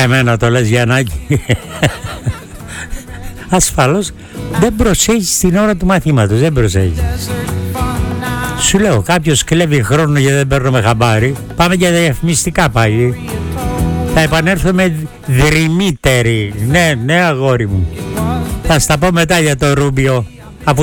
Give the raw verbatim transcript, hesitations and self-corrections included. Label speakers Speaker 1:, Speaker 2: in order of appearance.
Speaker 1: Εμένα το λες, Γιαννάκη? Ασφαλώς δεν προσέχεις την ώρα του μαθήματος, δεν προσέχεις. Σου λέω, κάποιος κλέβει χρόνο γιατί δεν παίρνουμε χαμπάρι. Πάμε για διαφημιστικά πάλι. Θα επανέλθουμε δρυμύτεροι. Ναι, ναι αγόρι μου. Θα στα πω μετά για το Ρούμπιο.